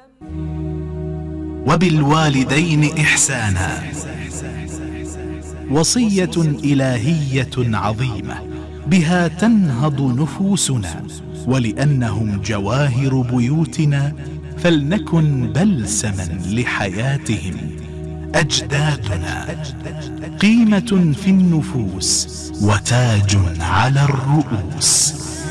وبالوالدين إحسانا وصية إلهية عظيمة بها تنهض نفوسنا، ولأنهم جواهر بيوتنا فلنكن بلسما لحياتهم. أجدادنا قيمة في النفوس وتاج على الرؤوس.